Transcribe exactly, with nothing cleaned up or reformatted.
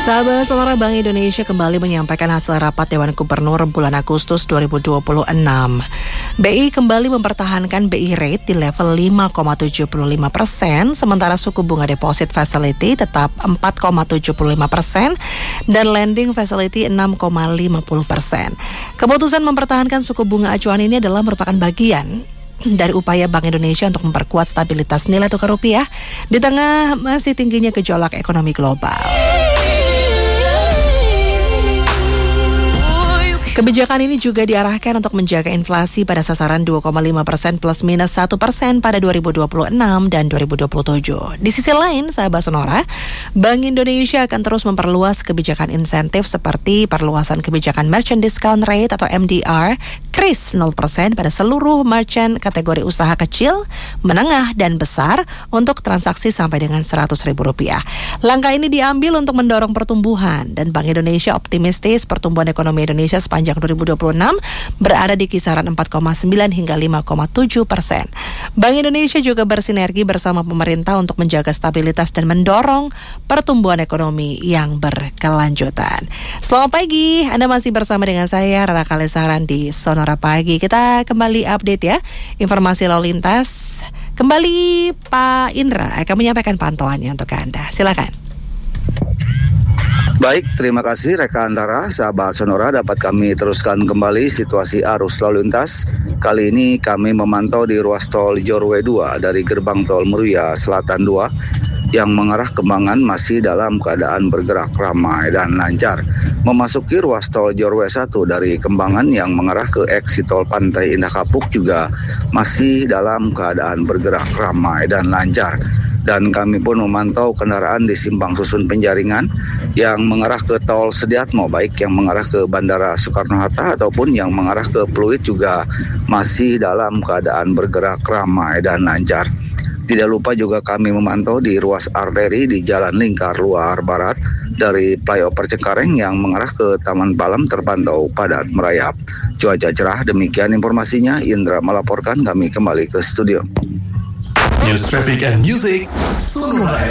Sahabat Sonora, Bank Indonesia kembali menyampaikan hasil rapat Dewan Gubernur bulan Agustus dua ribu dua puluh enam. B I kembali mempertahankan B I rate di level lima koma tujuh lima persen, sementara suku bunga deposit facility tetap empat koma tujuh lima persen dan lending facility enam koma lima puluh persen. Keputusan mempertahankan suku bunga acuan ini adalah merupakan bagian dari upaya Bank Indonesia untuk memperkuat stabilitas nilai tukar rupiah di tengah masih tingginya gejolak ekonomi global. Kebijakan ini juga diarahkan untuk menjaga inflasi pada sasaran dua koma lima persen plus minus satu persen pada dua ribu dua puluh enam dan dua ribu dua puluh tujuh. Di sisi lain, sahabat Sonora, Bank Indonesia akan terus memperluas kebijakan insentif seperti perluasan kebijakan Merchant Discount Rate atau M D R, kris nol persen pada seluruh merchant kategori usaha kecil, menengah, dan besar untuk transaksi sampai dengan seratus ribu rupiah. Langkah ini diambil untuk mendorong pertumbuhan dan Bank Indonesia optimistis pertumbuhan ekonomi Indonesia sepanjang dua ribu dua puluh enam berada di kisaran empat koma sembilan hingga lima koma tujuh persen. Bank Indonesia juga bersinergi bersama pemerintah untuk menjaga stabilitas dan mendorong pertumbuhan ekonomi yang berkelanjutan. Selamat pagi, Anda masih bersama dengan saya Rara Kalesaran di Sonora Pagi. Kita kembali update ya informasi lalu lintas. Kembali Pak Indra akan menyampaikan pantauannya untuk Anda. Silakan. Baik, terima kasih rekan Dara, sahabat Sonora, dapat kami teruskan kembali situasi arus lalu lintas. Kali ini kami memantau di ruas tol Jorwe dua dari gerbang tol Meruya Selatan dua yang mengarah Kembangan masih dalam keadaan bergerak ramai dan lancar. Memasuki ruas tol Jorwe satu dari Kembangan yang mengarah ke eksit tol Pantai Indah Kapuk juga masih dalam keadaan bergerak ramai dan lancar. Dan kami pun memantau kendaraan di Simpang Susun Penjaringan yang mengarah ke tol Sediatmo, baik yang mengarah ke Bandara Soekarno-Hatta ataupun yang mengarah ke Pluit juga masih dalam keadaan bergerak ramai dan lancar. Tidak lupa juga kami memantau di ruas arteri di Jalan Lingkar Luar Barat dari Flyover Cengkareng yang mengarah ke Taman Palam terpantau padat merayap. Cuaca cerah, demikian informasinya. Indra melaporkan, kami kembali ke studio. News, traffic, and music, Sonora